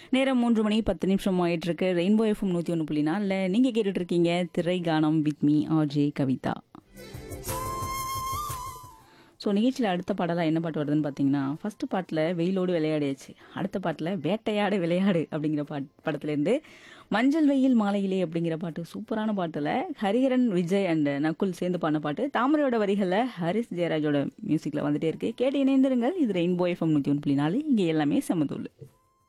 நேரம் 3 மணி 10 நிமிஷம் ஆயிட்டு இருக்கு. ரெயின்போ எஃப்எம் 101.4 நீங்க கேட்டுட்டு இருக்கீங்க திரை கானம் with me RJ Kavitha. So நிகழ்ச்சியில் அடுத்த பாடலாம் என்ன பாட்டு வருதுன்னு பார்த்தீங்கன்னா, ஃபர்ஸ்ட் பாட்டில் வெயிலோடு விளையாடியாச்சு, அடுத்த பாட்டில் வேட்டையாடு விளையாடு அப்படிங்கிற படத்துலேருந்து மஞ்சள் வெயில் மாலையிலே அப்படிங்கிற பாட்டு, சூப்பரான பாட்டில் ஹரிஹரன் விஜய் அண்ட் நக்குல் சேர்ந்து பாடின பாட்டு, தாமரையோட வரிகளில் ஹரிஸ் ஜெயராஜோட மியூசிக்கில் வந்துட்டே இருக்கு. கேட்டு இணைந்திருங்கள். இது ரெயின்போ எஃப்எம் 101.4, இங்கே எல்லாமே சமதூள்.